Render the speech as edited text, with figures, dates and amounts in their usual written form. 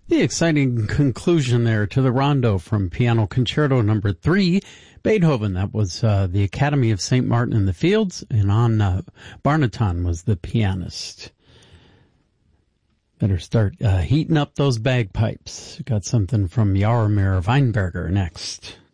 The exciting conclusion there to the rondo from Piano Concerto number 3, Beethoven. That was the Academy of St. Martin in the Fields, and on Barnaton was the pianist. Better start heating up those bagpipes. Got something from Jaromir Weinberger next.